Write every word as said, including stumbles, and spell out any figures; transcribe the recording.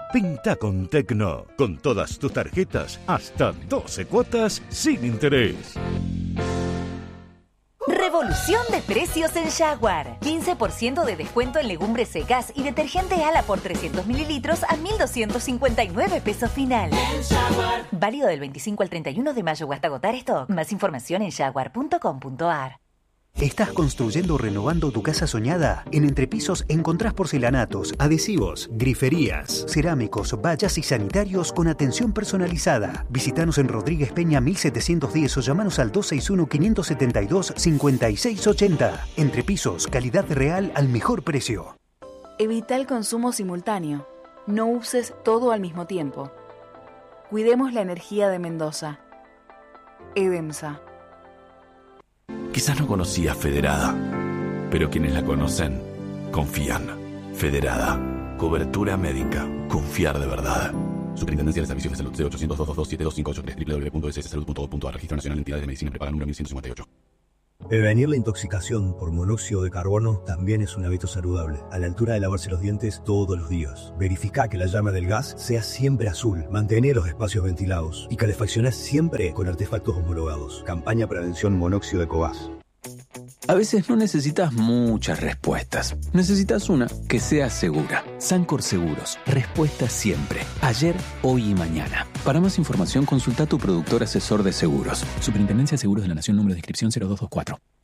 Pinta con Tecno. Con todas tus tarjetas, hasta doce cuotas sin interés. Revolución de precios en Jaguar. quince por ciento de descuento en legumbres secas y detergente Ala por trescientos mililitros a mil doscientos cincuenta y nueve pesos final. Válido del veinticinco al treinta y uno de mayo o hasta agotar stock. Más información en jaguar punto com punto a r. ¿Estás construyendo o renovando tu casa soñada? En Entrepisos encontrás porcelanatos, adhesivos, griferías, cerámicos, vallas y sanitarios con atención personalizada. Visítanos en Rodríguez Peña mil setecientos diez o llamanos al dos seis uno, cinco siete dos, cinco seis ocho cero. Entrepisos, calidad real al mejor precio. Evita el consumo simultáneo. No uses todo al mismo tiempo. Cuidemos la energía de Mendoza. EDEMSA. Quizás no conocías Federada, pero quienes la conocen confían. Federada. Cobertura médica. Confiar de verdad. Superintendencia de Servicios de Salud. cero ochocientos, doscientos veintidós, setenta y dos cincuenta y ocho. doble u doble u doble u punto s s salud punto gov punto a r. Registro Nacional de Entidades de Medicina Prepaga número mil ciento cincuenta y ocho. Prevenir la intoxicación por monóxido de carbono también es un hábito saludable. A la altura de lavarse los dientes todos los días. Verifica que la llama del gas sea siempre azul. Mantener los espacios ventilados. Y calefaccionar siempre con artefactos homologados. Campaña Prevención Monóxido de Cobas. A veces no necesitas muchas respuestas. Necesitas una que sea segura. Sancor Seguros. Respuesta siempre. Ayer, hoy y mañana. Para más información, consulta a tu productor asesor de seguros. Superintendencia de Seguros de la Nación, número de inscripción cero dos dos cuatro.